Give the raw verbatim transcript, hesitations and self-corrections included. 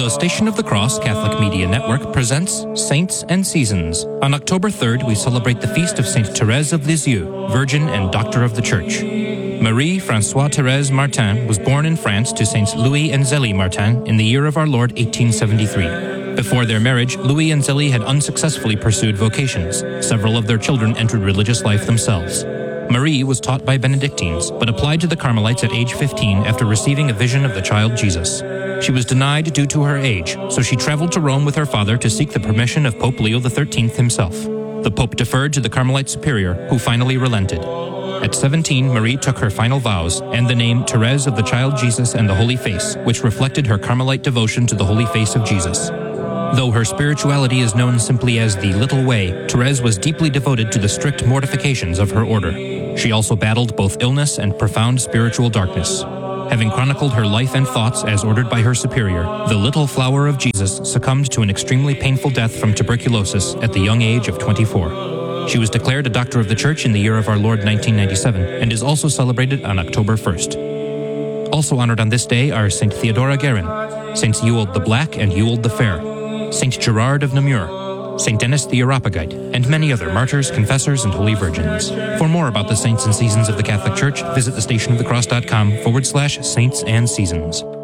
The Station of the Cross Catholic Media Network presents Saints and Seasons. On October third, we celebrate the feast of Saint Thérèse of Lisieux, Virgin and Doctor of the Church. Marie-Françoise Thérèse Martin was born in France to Saints Louis and Zélie Martin in the year of our Lord eighteen seventy-three. Before their marriage, Louis and Zélie had unsuccessfully pursued vocations. Several of their children entered religious life themselves. Marie was taught by Benedictines, but applied to the Carmelites at age fifteen after receiving a vision of the child Jesus. She was denied due to her age, so she traveled to Rome with her father to seek the permission of Pope Leo the thirteenth himself. The Pope deferred to the Carmelite superior, who finally relented. At seventeen, Marie took her final vows and the name Thérèse of the Child Jesus and the Holy Face, which reflected her Carmelite devotion to the Holy Face of Jesus. Though her spirituality is known simply as the Little Way, Thérèse was deeply devoted to the strict mortifications of her order. She also battled both illness and profound spiritual darkness. Having chronicled her life and thoughts as ordered by her superior, the Little Flower of Jesus succumbed to an extremely painful death from tuberculosis at the young age of twenty-four. She was declared a Doctor of the Church in the year of our Lord nineteen ninety-seven and is also celebrated on October first. Also honored on this day are Saint Theodora Guerin, Saints Ewald the Black and Ewald the Fair, Saint Gerard of Namur, Saint Denis the Areopagite, and many other martyrs, confessors, and holy virgins. For more about the saints and seasons of the Catholic Church, visit thestationofthecross.com forward slash saints and seasons.